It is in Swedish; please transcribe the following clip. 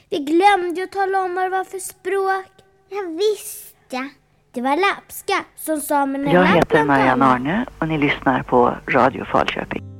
Vi glömde att tala om vad det var för språk. Jag visste. Det var lapska som samerna. Jag heter Marianne Arne och ni lyssnar på Radio Falköping.